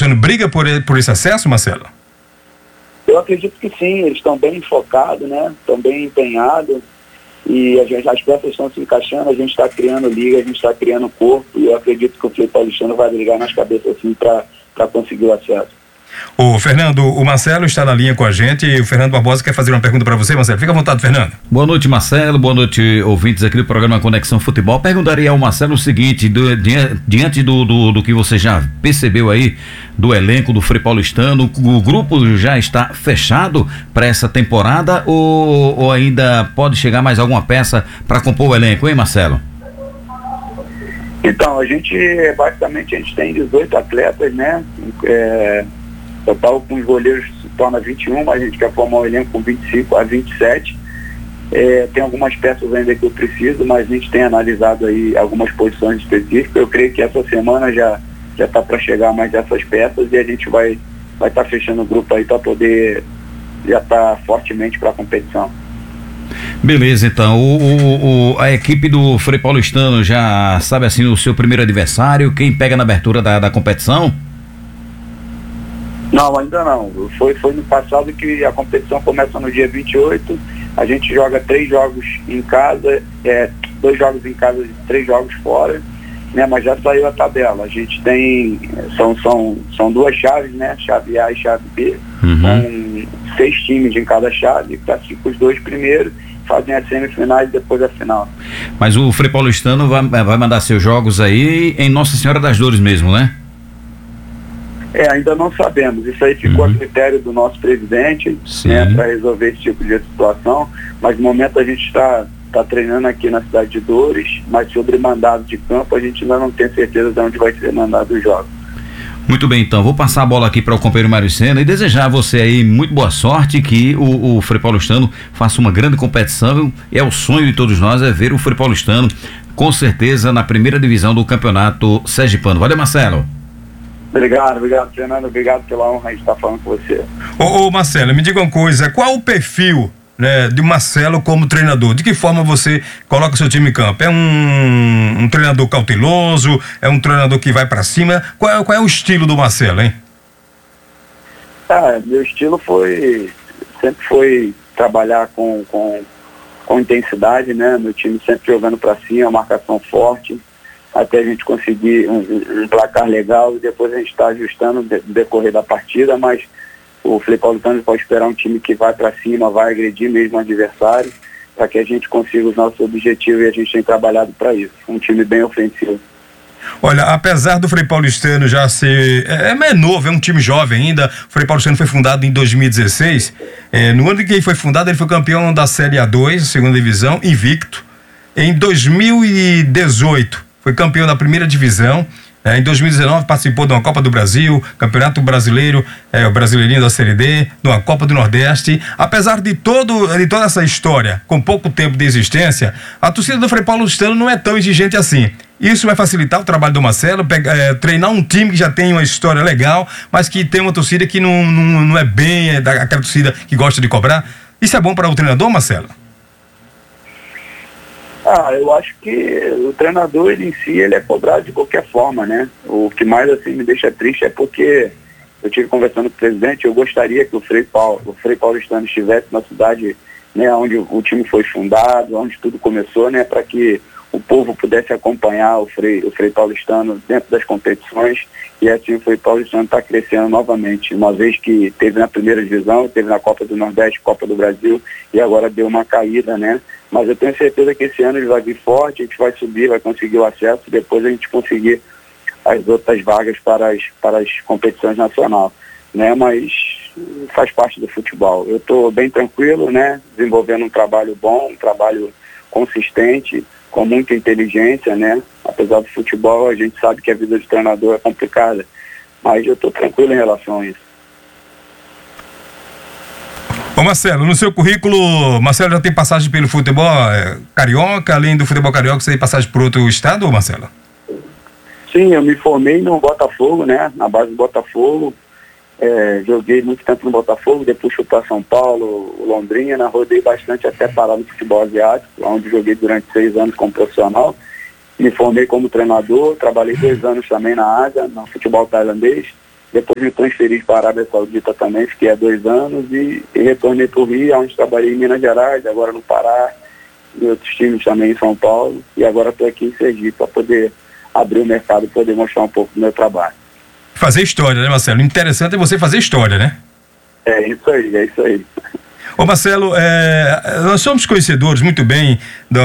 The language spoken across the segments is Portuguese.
Paulistano briga por esse acesso, Marcelo? Eu acredito que sim, eles estão bem focados, né? Estão bem empenhados e as peças estão se encaixando, a gente está criando liga, a gente está criando corpo e eu acredito que o Felipe Paulistano vai brigar nas cabeças assim para conseguir o acesso. Ô Fernando, o Marcelo está na linha com a gente e o Fernando Barbosa quer fazer uma pergunta para você, Marcelo. Fica à vontade, Fernando. Boa noite, Marcelo. Boa noite, ouvintes aqui do programa Conexão Futebol. Perguntaria ao Marcelo o seguinte, diante do que você já percebeu aí do elenco do Frei Paulistano, o grupo já está fechado para essa temporada ou ainda pode chegar mais alguma peça para compor o elenco, hein, Marcelo? Então, basicamente a gente tem 18 atletas, né? Total com os goleiros se torna 21, mas a gente quer formar um elenco com 25 a 27. Tem algumas peças ainda que eu preciso, mas a gente tem analisado aí algumas posições específicas. Eu creio que essa semana já está para chegar mais essas peças e a gente vai estar fechando o grupo aí para poder já estar fortemente para a competição. Beleza, então, a equipe do Frei Paulistano já sabe assim o seu primeiro adversário, quem pega na abertura da competição? Não, ainda não. Foi no passado que a competição começa no dia 28, a gente joga 3 jogos em casa, 2 jogos em casa e 3 jogos fora, né? Mas já saiu a tabela. A gente tem, são 2 chaves, né? Chave A e chave B, com 6 times em cada chave, classificam os 2 primeiros, fazem as semifinais e depois a final. Mas o Frei Paulistano vai mandar seus jogos aí em Nossa Senhora das Dores mesmo, né? Ainda não sabemos. Isso aí ficou a critério do nosso presidente, né, para resolver esse tipo de situação. Mas no momento a gente está treinando aqui na cidade de Dores, mas sobre mandado de campo a gente ainda não tem certeza de onde vai ser mandado os jogos. Muito bem, então, vou passar a bola aqui para o companheiro Mário Sena e desejar a você aí muito boa sorte, que o Frei Paulistano faça uma grande competição. É o sonho de todos nós, é ver o Frei Paulistano com certeza na primeira divisão do campeonato sergipano. Valeu, Marcelo. Obrigado, Fernando, obrigado pela honra de estar falando com você. Ô Marcelo, me diga uma coisa, qual o perfil, né, de Marcelo como treinador? De que forma você coloca o seu time em campo? É um treinador cauteloso? É um treinador que vai para cima? Qual é o estilo do Marcelo, hein? Meu estilo sempre foi trabalhar com intensidade, né? Meu time sempre jogando para cima, marcação forte, até a gente conseguir um placar legal e depois a gente está ajustando no decorrer da partida, mas o Frei Paulistano pode esperar um time que vai para cima, vai agredir mesmo o adversário, para que a gente consiga os nossos objetivos e a gente tem trabalhado para isso. Um time bem ofensivo. Olha, apesar do Frei Paulistano já ser mais novo, é um time jovem ainda, o Frei Paulistano foi fundado em 2016, no ano em que ele foi fundado ele foi campeão da Série A2, segunda divisão, invicto. Em 2018 foi campeão da primeira divisão. Em 2019 participou de uma Copa do Brasil, Campeonato Brasileiro, o Brasileirinho da Série D, de uma Copa do Nordeste. Apesar de toda essa história, com pouco tempo de existência, a torcida do Frei Paulistano não é tão exigente assim. Isso vai facilitar o trabalho do Marcelo, treinar um time que já tem uma história legal, mas que tem uma torcida que não é bem aquela torcida que gosta de cobrar. Isso é bom para o treinador, Marcelo? Eu acho que o treinador em si, ele é cobrado de qualquer forma, né? O que mais assim me deixa triste é porque eu tive conversando com o presidente, eu gostaria que o Frei Paulistano estivesse na cidade, né, onde o time foi fundado, onde tudo começou, né, para que o povo pudesse acompanhar o Frei Paulistano dentro das competições, e assim o Frei Paulistano está crescendo novamente, uma vez que teve na primeira divisão, teve na Copa do Nordeste, Copa do Brasil, e agora deu uma caída, né? Mas eu tenho certeza que esse ano ele vai vir forte, a gente vai subir, vai conseguir o acesso, e depois a gente conseguir as outras vagas para as competições nacionais, né? Mas faz parte do futebol. Eu estou bem tranquilo, né? Desenvolvendo um trabalho bom, um trabalho consistente, com muita inteligência, né? Apesar do futebol, a gente sabe que a vida de treinador é complicada, mas eu estou tranquilo em relação a isso. Ô Marcelo, no seu currículo, Marcelo já tem passagem pelo futebol carioca, além do futebol carioca, você tem passagem por outro estado, Marcelo? Sim, eu me formei no Botafogo, né? Na base do Botafogo. Joguei muito tempo no Botafogo, depois fui para São Paulo, Londrina, rodei bastante até parar no futebol asiático, onde joguei durante 6 anos como profissional. Me formei como treinador, trabalhei 2 anos também na Ásia, no futebol tailandês, Depois me transferi para a Arábia Saudita também, fiquei há 2 anos e retornei para o Rio, onde trabalhei em Minas Gerais, agora no Pará, e outros times também em São Paulo, e agora estou aqui em Sergipe para poder abrir o mercado e poder mostrar um pouco do meu trabalho. Fazer história, né, Marcelo? O interessante é você fazer história, né? É isso aí. Ô Marcelo, nós somos conhecedores muito bem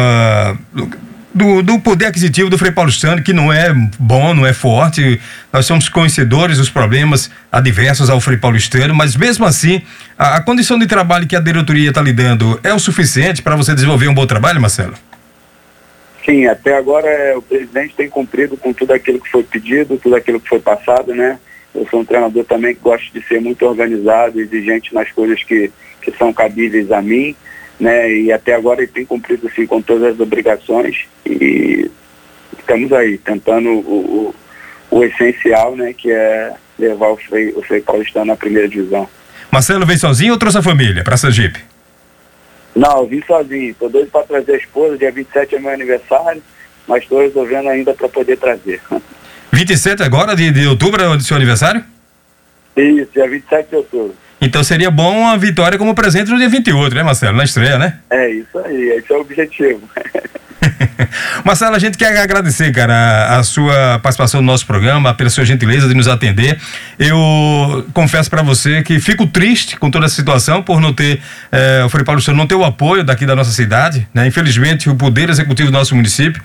do poder aquisitivo do Frei Paulistano, que não é bom, não é forte. Nós somos conhecedores dos problemas adversos ao Frei Paulistano, mas mesmo assim, a condição de trabalho que a diretoria está lhe dando é o suficiente para você desenvolver um bom trabalho, Marcelo? Sim, até agora o presidente tem cumprido com tudo aquilo que foi pedido, tudo aquilo que foi passado, né? Eu sou um treinador também que gosto de ser muito organizado, exigente nas coisas que são cabíveis a mim, né? E até agora ele tem cumprido sim com todas as obrigações e estamos aí tentando o essencial, né? Que é levar o Frei Paulistano na primeira divisão. Marcelo veio sozinho ou trouxe a família para Sergipe? Não, eu vim sozinho, estou doido para trazer a esposa, dia 27 é meu aniversário, mas estou resolvendo ainda para poder trazer. 27 agora de outubro é o seu aniversário? Isso, dia 27 de outubro. Então seria bom a vitória como presente no dia 28, né, Marcelo? Na estreia, né? É isso aí, esse é o objetivo. Marcelo, a gente quer agradecer, cara, a sua participação no nosso programa, pela sua gentileza de nos atender. Eu confesso para você que fico triste com toda essa situação por não ter o Frei Paulistano não ter o apoio daqui da nossa cidade, né? Infelizmente o poder executivo do nosso município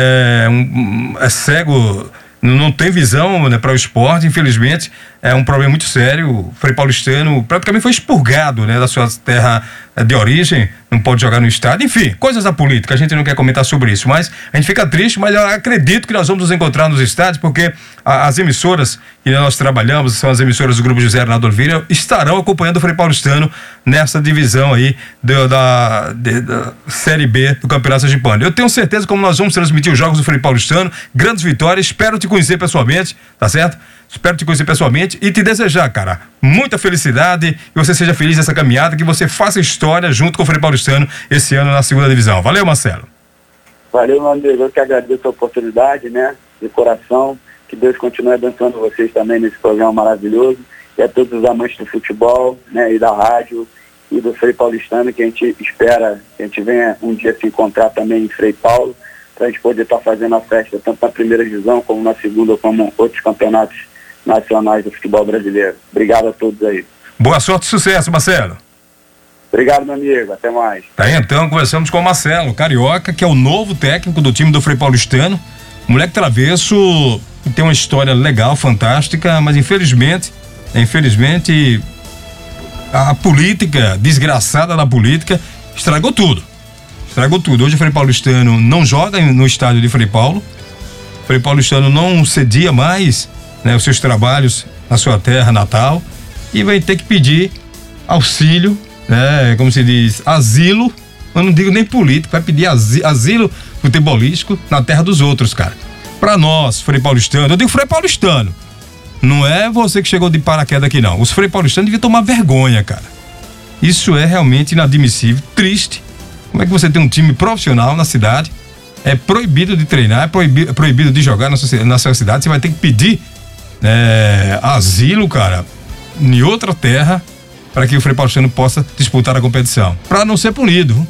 é cego, não tem visão, né, para o esporte. Infelizmente é um problema muito sério. O Frei Paulistano praticamente foi expurgado, né, da sua terra de origem, não pode jogar no estádio, enfim, coisas da política, a gente não quer comentar sobre isso, mas a gente fica triste, mas eu acredito que nós vamos nos encontrar nos estádios, porque as emissoras que nós trabalhamos, são as emissoras do Grupo José Arnaldo Oliveira, estarão acompanhando o Frei Paulistano nessa divisão aí da Série B do Campeonato Sergipano. Eu tenho certeza como nós vamos transmitir os jogos do Frei Paulistano, grandes vitórias, espero te conhecer pessoalmente, tá certo? Espero te conhecer pessoalmente e te desejar, cara, muita felicidade, que você seja feliz nessa caminhada, que você faça história junto com o Frei Paulistano esse ano na segunda divisão. Valeu, Marcelo. Valeu, meu amigo. Eu que agradeço a oportunidade, né, de coração. Que Deus continue abençoando vocês também nesse programa maravilhoso. E a todos os amantes do futebol, né, e da rádio e do Frei Paulistano, que a gente espera que a gente venha um dia se encontrar também em Frei Paulo, para a gente poder estar fazendo a festa tanto na primeira divisão como na segunda, como outros campeonatos nacionais do futebol brasileiro. Obrigado a todos aí. Boa sorte e sucesso, Marcelo. Obrigado, meu amigo. Até mais. Tá aí, então, conversamos com o Marcelo Carioca, que é o novo técnico do time do Frei Paulistano. Moleque travesso, tem uma história legal, fantástica, mas infelizmente, a política, desgraçada da política, estragou tudo. Hoje o Frei Paulistano não joga no estádio de Frei Paulo. O Frei Paulistano não cedia mais, né, os seus trabalhos na sua terra natal e vai ter que pedir auxílio, né, como se diz, asilo, eu não digo nem político, vai pedir asilo futebolístico na terra dos outros, cara. Pra nós, Frei Paulistano, eu digo Frei Paulistano, não é você que chegou de paraquedas aqui não, os Frei Paulistano deviam tomar vergonha, cara. Isso é realmente inadmissível, triste. Como é que você tem um time profissional na cidade, é proibido de treinar, é proibido de jogar na sua cidade, você vai ter que pedir asilo, cara, em outra terra, para que o Frei Paulistano possa disputar a competição, para não ser punido,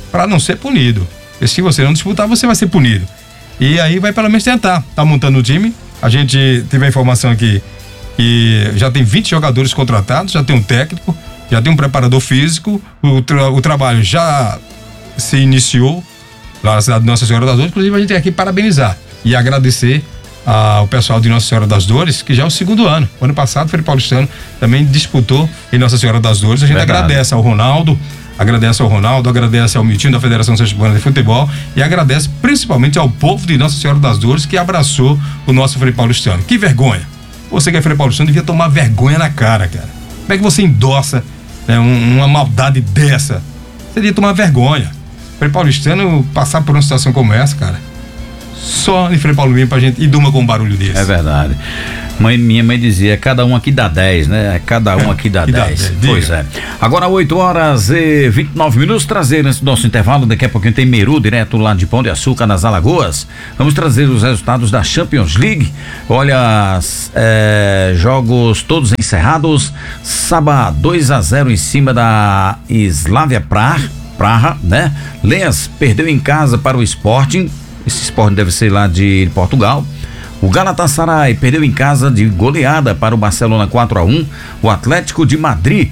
e se você não disputar, você vai ser punido, e aí vai pelo menos tentar, tá montando o time. A gente teve a informação aqui que já tem 20 jogadores contratados, já tem um técnico, já tem um preparador físico, o trabalho já se iniciou lá na cidade de Nossa Senhora das Dores. Inclusive a gente tem aqui parabenizar e agradecer ao pessoal de Nossa Senhora das Dores, que já é o segundo ano. O ano passado o Frei Paulistano também disputou em Nossa Senhora das Dores. A gente agradece ao Ronaldo, agradece ao Miltinho da Federação Sergipana de Futebol e agradece principalmente ao povo de Nossa Senhora das Dores que abraçou o nosso Frei Paulistano. Que vergonha! Você que é Frei Paulistano devia tomar vergonha na cara, cara. Como é que você endossa, né, uma maldade dessa? Você devia tomar vergonha. Frei Paulistano passar por uma situação como essa, cara, só de Frei Paulo mesmo pra gente e durma com um barulho desse. É verdade. Minha mãe dizia, cada um aqui dá 10, né? Cada um aqui dá 10. Pois é. Agora 8h29, trazer nesse nosso intervalo, daqui a pouquinho tem Meru, direto lá de Pão de Açúcar, nas Alagoas. Vamos trazer os resultados da Champions League. Olha, jogos todos encerrados. Sabah 2-0 em cima da Slavia Praha, né? Lens perdeu em casa para o Sporting. Esse Sporting deve ser lá de Portugal. O Galatasaray perdeu em casa de goleada para o Barcelona 4-1. O Atlético Madrid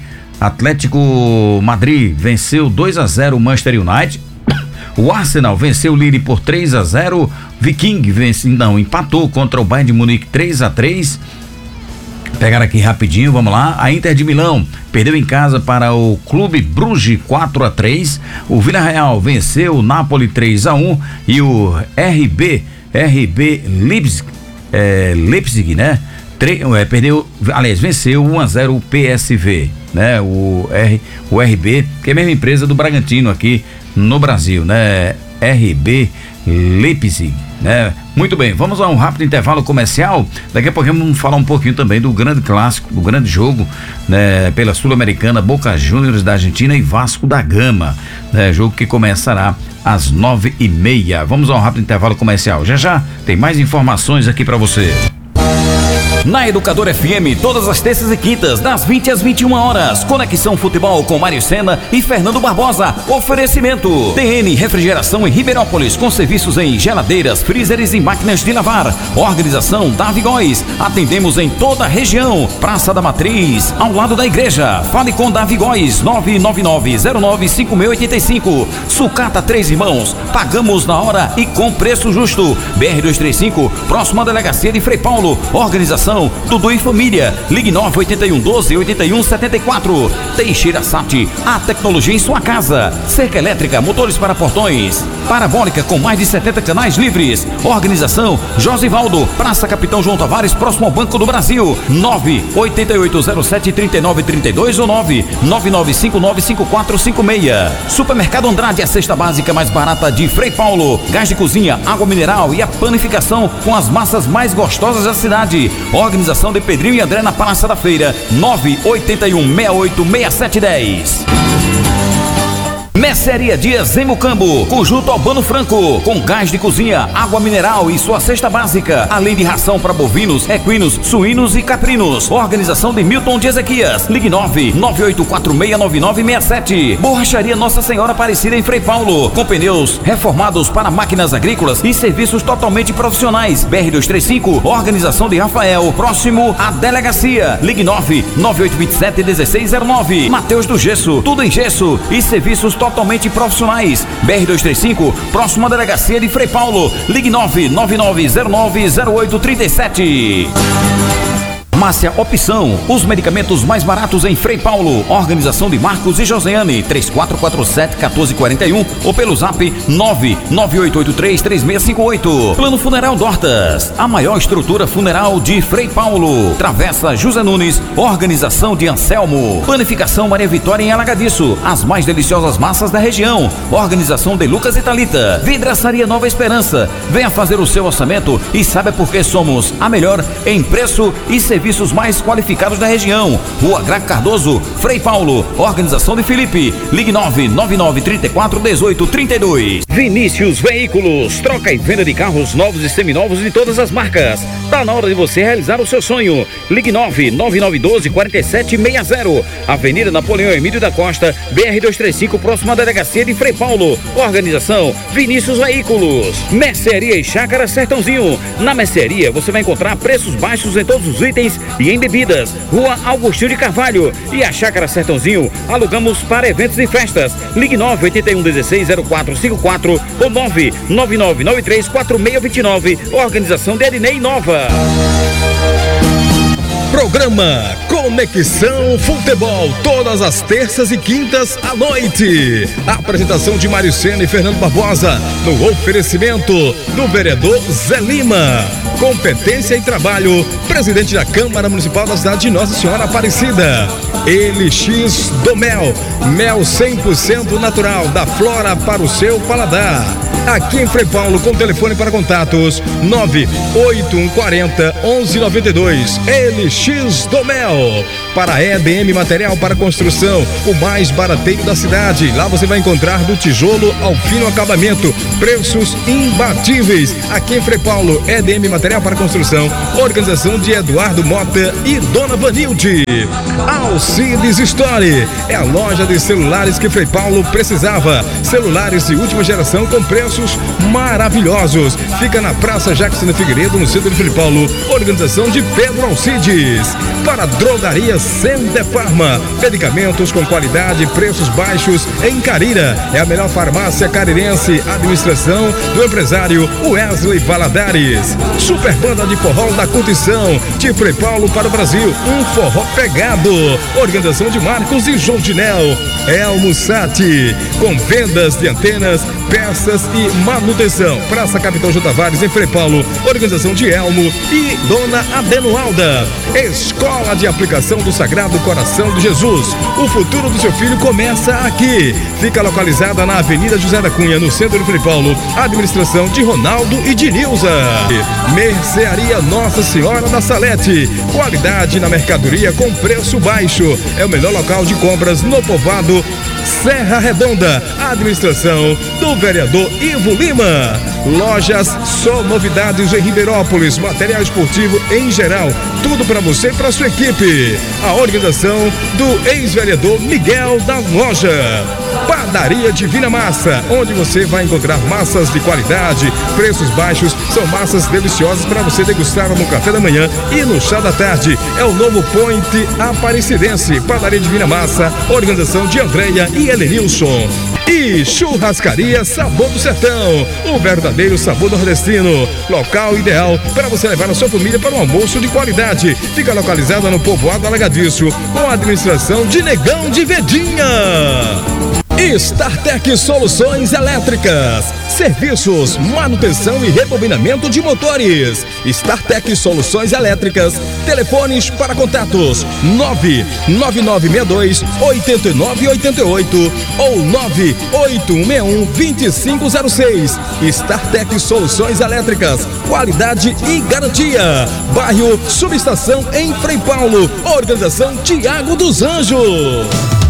venceu 2-0 o Manchester United. O Arsenal venceu o Lille por 3-0. Viking empatou contra o Bayern de Munique 3-3. Pegar aqui rapidinho, vamos lá. A Inter de Milão perdeu em casa para o Clube Bruges 4-3. O Villarreal venceu o Napoli 3-1 e o RB Leipzig, né? Venceu 1-0 o PSV, né? O RB, que é a mesma empresa do Bragantino aqui no Brasil, né? RB Leipzig, né? Muito bem, vamos a um rápido intervalo comercial. Daqui a pouco vamos falar um pouquinho também do grande clássico, do grande jogo, né? Pela Sul-Americana, Boca Juniors da Argentina e Vasco da Gama, né? Jogo que começará às 9h30. Vamos a um rápido intervalo comercial. Já tem mais informações aqui para você. Na Educador FM, todas as terças e quintas, das 20 às 21 horas. Conexão Futebol com Mário Sena e Fernando Barbosa. Oferecimento TN Refrigeração em Ribeirópolis, com serviços em geladeiras, freezers e máquinas de lavar. Organização Davi Góes. Atendemos em toda a região. Praça da Matriz, ao lado da igreja. Fale com Davi Góes, 999095685. Sucata Três Irmãos. Pagamos na hora e com preço justo. BR-235, próxima à delegacia de Frei Paulo. Organização Dudu e Família. Ligue 98112-8174. Teixeira Sat, a tecnologia em sua casa. Cerca elétrica, motores para portões. Parabólica com mais de 70 canais livres. Organização Josivaldo, Praça Capitão João Tavares, próximo ao Banco do Brasil. 98807-3932 ou 999595456. Supermercado Andrade, a cesta básica mais barata de Frei Paulo. Gás de cozinha, água mineral e a panificação com as massas mais gostosas da cidade. Organização de Pedrinho e André na Praça da Feira. 981686710. Mercearia Dias em Mucambo, Conjunto Albano Franco, com gás de cozinha, água mineral e sua cesta básica, além de ração para bovinos, equinos, suínos e caprinos. Organização de Milton de Ezequias. Ligue 998469967. Borracharia Nossa Senhora Aparecida em Frei Paulo, com pneus reformados para máquinas agrícolas e serviços totalmente profissionais. BR-235, Organização de Rafael, próximo à delegacia. Ligue 99827-1609. Mateus do Gesso, tudo em gesso e serviços totalmente profissionais. BR-235, próxima delegacia de Frei Paulo. Ligue 999090837. Farmácia Opção, os medicamentos mais baratos em Frei Paulo. Organização de Marcos e Josiane, 3447-1441 ou pelo zap 99883-3658. Plano Funeral Dortas, a maior estrutura funeral de Frei Paulo. Travessa José Nunes, organização de Anselmo. Panificação Maria Vitória em Alagadiço, as mais deliciosas massas da região. Organização de Lucas e Thalita. Vidraçaria Nova Esperança, venha fazer o seu orçamento e saiba por que somos a melhor em preço e serviços mais qualificados da região. Rua Graco Cardoso, Frei Paulo. Organização de Felipe. Ligue 999341832. Vinícius Veículos, troca e venda de carros novos e seminovos de todas as marcas. Tá na hora de você realizar o seu sonho. Ligue 99912-4760. Avenida Napoleão Emílio da Costa, BR-235, próxima à delegacia de Frei Paulo. Organização Vinícius Veículos. Mercearia e Chácara Sertãozinho. Na mercearia você vai encontrar preços baixos em todos os itens e em bebidas. Rua Augustinho de Carvalho. E a Chácara Sertãozinho alugamos para eventos e festas. Ligue 981160454 ou 999934629. Organização de Ednei Nova. Programa Conexão Futebol, todas as terças e quintas à noite. A apresentação de Mário Sena e Fernando Barbosa, no oferecimento do vereador Zé Lima. Competência e trabalho, presidente da Câmara Municipal da cidade de Nossa Senhora Aparecida. LX do Mel, mel 100% natural, da flora para o seu paladar. aqui em Frei Paulo, com telefone para contatos 98140-1192. LX do Mel. Para EDM Material para Construção, o mais barateiro da cidade. Lá você vai encontrar do tijolo ao fino acabamento, preços imbatíveis. Aqui em Frei Paulo, EDM Material para Construção, organização de Eduardo Mota e Dona Vanilde. Alcides Store é a loja de celulares que Frei Paulo precisava. Celulares de última geração com preços maravilhosos. Fica na Praça Jackson Figueiredo, no centro de Frei Paulo. Organização de Pedro Alcides. Para Drogaria Sender Farma, medicamentos com qualidade, preços baixos em Carira. É a melhor farmácia carirense. Administração do empresário Wesley Valadares. Super Banda de Forró da Curtição de Frei Paulo para o Brasil. Um forró pegado. Organização de Marcos e João Dinel. Elmo Sati, com vendas de antenas, peças e manutenção. Praça Capitão J. Tavares em Frei Paulo. Organização de Elmo e Dona Adenoalda. Escola de Aplicação do Sagrado Coração de Jesus. O futuro do seu filho começa aqui. Fica localizada na Avenida José da Cunha, no centro de Frei Paulo. Administração de Ronaldo e de Nilza. Mercearia Nossa Senhora da Salete. Qualidade na mercadoria com preço baixo. É o melhor local de compras no povoado Serra Redonda. Administração do vereador Ivo Lima. Lojas Só Novidades em Ribeirópolis. Material esportivo em geral. Tudo para você e para sua equipe. A organização do ex-vereador Miguel da Loja. Padaria Divina Massa, onde você vai encontrar massas de qualidade, preços baixos. São massas deliciosas para você degustar no café da manhã e no chá da tarde. É o novo Point Aparecidense. Padaria Divina Massa, organização de Andréia e Helenilson. E Churrascaria Sabor do Sertão, o verdadeiro sabor nordestino. Local ideal para você levar a sua família para um almoço de qualidade. Fica localizada no povoado Alagadiço, com a administração de Negão de Vedinha. StarTech Soluções Elétricas, serviços, manutenção e rebobinamento de motores. StarTech Soluções Elétricas, telefones para contatos 99962-8988 ou 98161-2506. StarTech Soluções Elétricas, qualidade e garantia. Bairro Subestação em Frei Paulo. Organização Tiago dos Anjos.